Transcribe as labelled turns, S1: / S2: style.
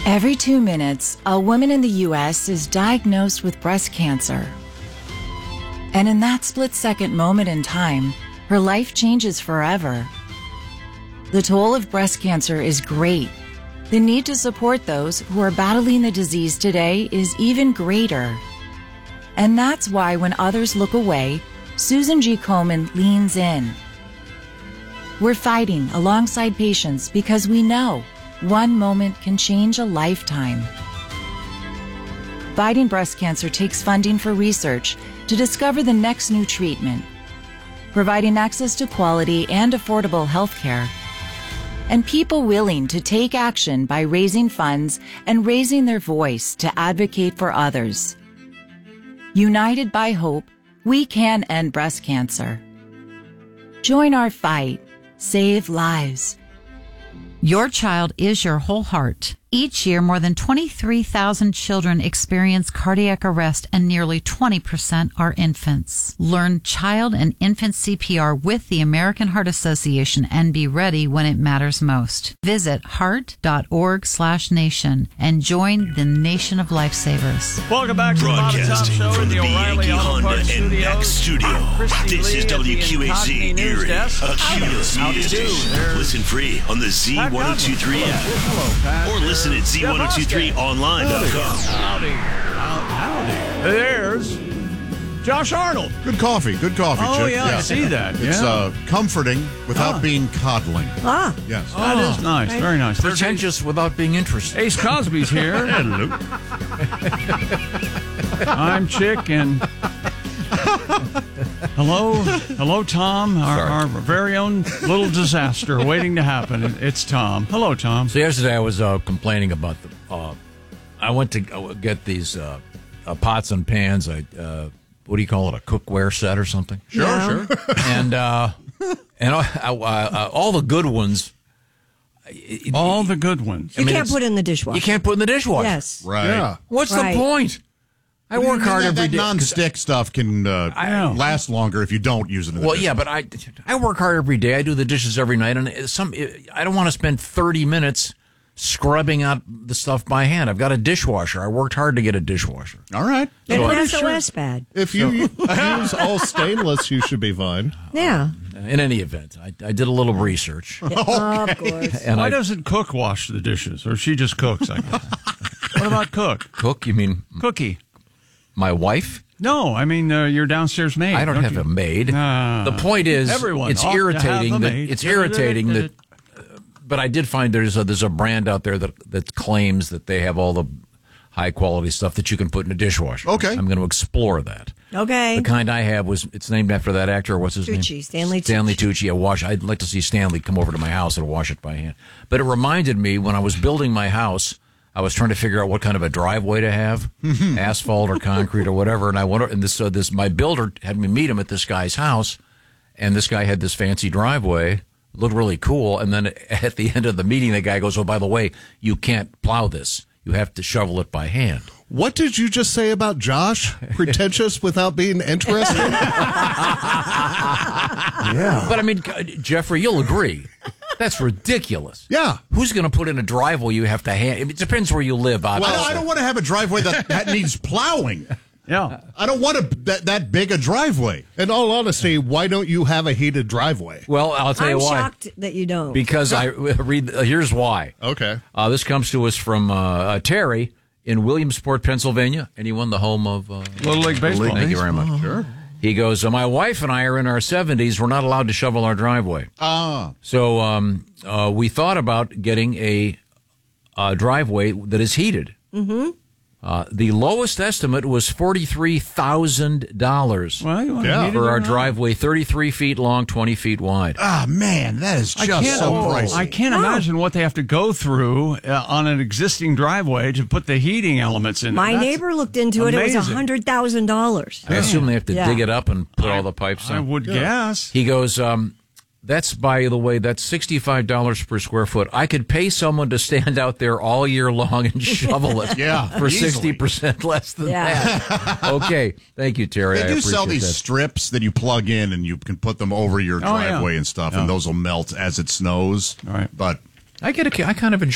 S1: Every 2 minutes, a woman in the U.S. is diagnosed with breast cancer. And in that split-second moment in time, her life changes forever. The toll of breast cancer is great. The need to support those who are battling the disease today is even greater. And that's why when others look away, Susan G. Komen leans in. We're fighting alongside patients because we know one moment can change a lifetime. Fighting breast cancer takes funding for research to discover the next new treatment, providing access to quality and affordable health care, and people willing to take action by raising funds and raising their voice to advocate for others. United by hope, we can end breast cancer. Join our fight. Save lives.
S2: Your child is your whole heart. Each year, more than 23,000 children experience cardiac arrest, and nearly 20% are infants. Learn child and infant CPR with the American Heart Association and be ready when it matters most. Visit heart.org/nation and join the nation of lifesavers.
S3: Welcome back to the Bob and Tom
S4: Broadcasting
S3: Show
S4: from
S3: in
S4: the
S3: the O'Reilly
S4: Bianchi
S3: Auto
S4: Honda
S3: Parts
S4: and Max Studio. This is WQAZ Erie, Accuse News Station. Listen free on the Z1023 app.
S3: Hello, Pat.
S4: Or listen at Z1023online.com.
S3: Howdy. Howdy. There's Josh Arnold.
S5: Good coffee,
S3: Oh,
S5: Chip.
S3: yeah, I see that.
S5: It's
S3: Yeah.
S5: Comforting without being coddling.
S6: Ah,
S5: Yes.
S3: That is nice. Very nice. There's
S7: Pretentious without being interested.
S3: Ace Cosby's here.
S5: Hello.
S3: I'm Chick, and hello, Tom, our very own little disaster waiting to happen. It's Tom. Hello, Tom.
S7: So yesterday I was complaining about I went to get these pots and pans. What do you call it? A cookware set or something?
S5: Sure.
S7: And all the good ones.
S3: All the good ones.
S6: you can't put it in the dishwasher.
S7: You can't put in the dishwasher.
S6: Yes.
S5: Right.
S3: Yeah.
S7: What's
S6: Right.
S7: the point? I work hard every
S5: that
S7: day.
S5: non-stick stuff can
S3: know.
S5: last longer if you don't use it in the
S7: Well,
S5: dish.
S7: yeah, but I work hard every day. I do the dishes every night, and I don't want to spend 30 minutes scrubbing out the stuff by hand. I've got a dishwasher. I worked hard to get a dishwasher.
S5: All right.
S6: And
S7: So-
S6: an SOS pad.
S8: If you use all stainless, you should be fine.
S6: Yeah.
S7: In any event, I did a little research.
S6: Of course.
S7: And
S3: Why doesn't Cook wash the dishes? Or she just cooks, I guess. What about Cook?
S7: Cook? You mean
S3: Cookie.
S7: my wife?
S3: No, I mean your downstairs maid.
S7: I don't have
S3: you?
S7: a maid.
S3: Ah.
S7: The point is,
S3: Everyone
S7: it's
S3: ought to
S7: irritating
S3: have a
S7: that
S3: maid.
S7: it's irritating that. But I did find there's a brand out there that claims that they have all the high quality stuff that you can put in a dishwasher.
S5: Okay.
S7: I'm going to explore that.
S6: Okay.
S7: The kind I have it's named after that actor. What's his name?
S6: Stanley
S7: Tucci. I'd like to see Stanley come over to my house and wash it by hand. But it reminded me when I was building my house, I was trying to figure out what kind of a driveway to have, asphalt or concrete or whatever. And I wonder, and this my builder had me meet him at this guy's house, and this guy had this fancy driveway, looked really cool. And then at the end of the meeting, the guy goes, "Oh, by the way, you can't plow this. You have to shovel it by hand."
S8: What did you just say about Josh? Pretentious without being interested?
S7: Yeah. But I mean, Jeffrey, you'll agree. That's ridiculous.
S8: Yeah.
S7: Who's going to put in a driveway you have to hand? It depends where you live, obviously.
S5: Well, I don't want to have a driveway that needs plowing.
S3: Yeah.
S5: I don't want that big a driveway.
S8: In all honesty, why don't you have a heated driveway?
S7: Well, I'll tell you
S6: I'm
S7: why.
S6: shocked that you don't.
S7: Because I read. Here's why.
S8: Okay.
S7: This comes to us from Terry in Williamsport, Pennsylvania. Anyone the home of
S3: Little League Baseball.
S7: Thank you very much.
S5: Sure.
S7: He goes, my wife and I are in our 70s. We're not allowed to shovel our driveway. So we thought about getting a driveway that is heated. Mm-hmm. The lowest estimate was $43,000
S3: Well, you want to heat it
S7: for
S3: or
S7: our
S3: not?
S7: driveway, 33 feet long, 20 feet wide.
S5: Ah, man, that is just so pricey.
S3: I can't imagine what they have to go through on an existing driveway to put the heating elements in.
S6: My
S3: That's
S6: neighbor looked into it. It was
S3: amazing.
S6: $100,000.
S7: I assume they have to
S6: Yeah.
S7: dig it up and put all the pipes
S3: I
S7: in.
S3: would guess.
S7: He goes, that's, by the way, that's $65 per square foot. I could pay someone to stand out there all year long and shovel it for
S5: easily.
S7: 60% less than
S6: Yeah.
S7: that. Okay. Thank you, Terry.
S5: They
S7: I
S5: do
S7: appreciate
S5: sell these
S7: that.
S5: strips that you plug in and you can put them over your
S3: Oh, yeah.
S5: driveway and stuff, and those will melt as it snows.
S3: Right.
S5: But
S7: I kind of enjoy